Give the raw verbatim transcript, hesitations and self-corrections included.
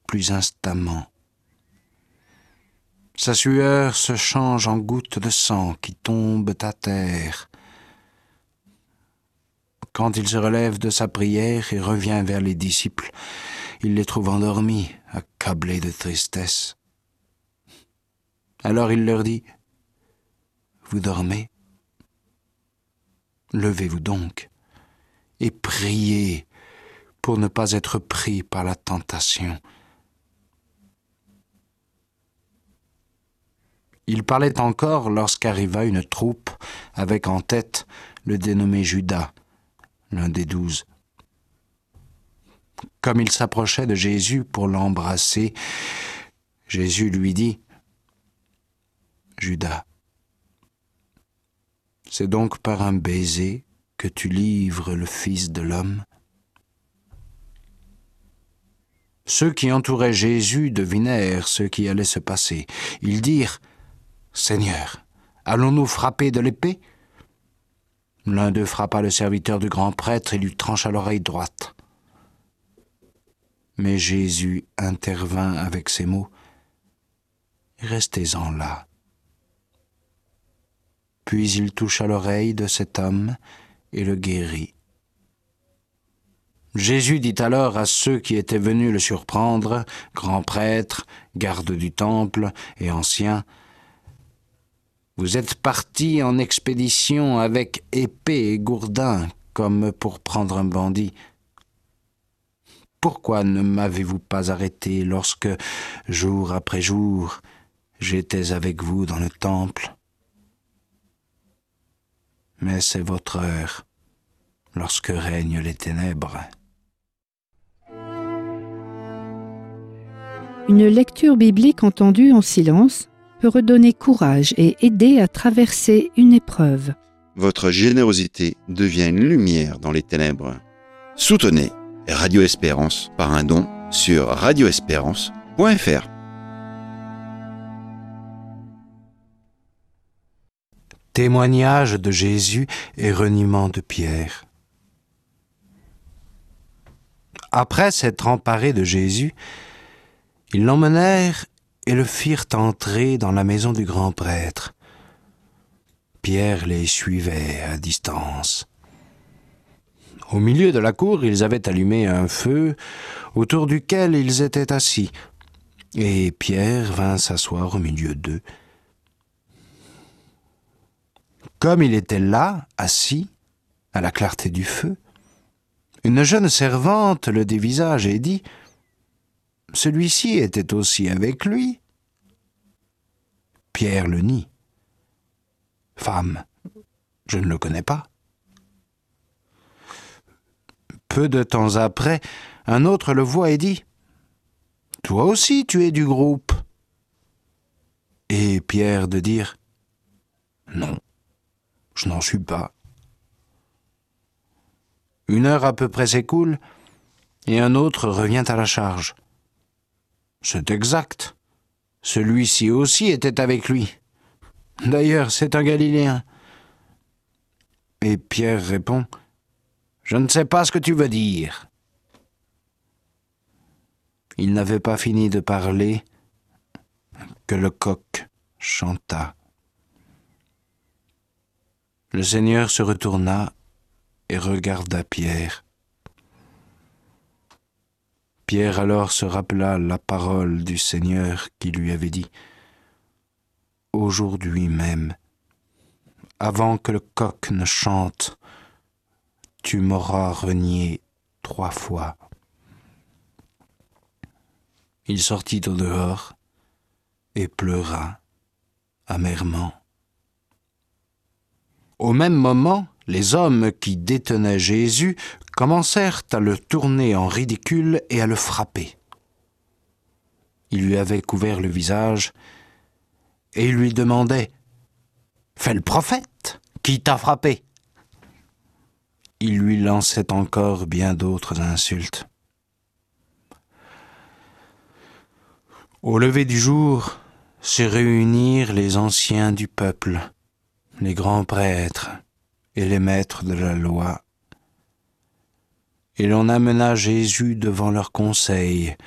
plus instamment. Sa sueur se change en gouttes de sang qui tombent à terre. Quand il se relève de sa prière et revient vers les disciples, il les trouve endormis, accablés de tristesse. Alors il leur dit : « Vous dormez ? Levez-vous donc et priez pour ne pas être pris par la tentation. » Il parlait encore lorsqu'arriva une troupe avec en tête le dénommé Judas, l'un des douze. Comme il s'approchait de Jésus pour l'embrasser, Jésus lui dit : « Judas, c'est donc par un baiser que tu livres le Fils de l'homme ?» Ceux qui entouraient Jésus devinèrent ce qui allait se passer. Ils dirent : « Seigneur, allons-nous frapper de l'épée ?» L'un d'eux frappa le serviteur du grand prêtre et lui trancha l'oreille droite. Mais Jésus intervint avec ces mots : « Restez-en là. » Puis il toucha l'oreille de cet homme et le guérit. Jésus dit alors à ceux qui étaient venus le surprendre, grands prêtres, gardes du temple et anciens : « Vous êtes partis en expédition avec épée et gourdin, comme pour prendre un bandit. Pourquoi ne m'avez-vous pas arrêté lorsque, jour après jour, j'étais avec vous dans le temple ? Mais c'est votre heure, lorsque règnent les ténèbres. » Une lecture biblique entendue en silence peut redonner courage et aider à traverser une épreuve. Votre générosité devient une lumière dans les ténèbres. Soutenez Radio Espérance par un don sur radio espérance point f r. Témoignage de Jésus et reniement de Pierre. Après s'être emparés de Jésus, ils l'emmenèrent et le firent entrer dans la maison du grand prêtre. Pierre les suivait à distance. Au milieu de la cour, ils avaient allumé un feu autour duquel ils étaient assis, et Pierre vint s'asseoir au milieu d'eux. Comme il était là, assis, à la clarté du feu, une jeune servante le dévisage et dit : « Celui-ci était aussi avec lui. » Pierre le nie. « Femme, je ne le connais pas. » Peu de temps après, un autre le voit et dit : « Toi aussi tu es du groupe. » Et Pierre de dire : « Non, je n'en suis pas. » Une heure à peu près s'écoule, et un autre revient à la charge. « C'est exact. Celui-ci aussi était avec lui. D'ailleurs, c'est un Galiléen. » Et Pierre répond : « Je ne sais pas ce que tu veux dire. » Il n'avait pas fini de parler que le coq chanta. Le Seigneur se retourna et regarda Pierre. Pierre alors se rappela la parole du Seigneur qui lui avait dit : « Aujourd'hui même, avant que le coq ne chante, tu m'auras renié trois fois. » Il sortit au dehors et pleura amèrement. Au même moment, les hommes qui détenaient Jésus commencèrent à le tourner en ridicule et à le frapper. Ils lui avaient couvert le visage et ils lui demandaient : « Fais le prophète, qui t'a frappé ?» Ils lui lançaient encore bien d'autres insultes. Au lever du jour, se réunirent les anciens du peuple, les grands prêtres et les maîtres de la loi. Et l'on amena Jésus devant leur conseil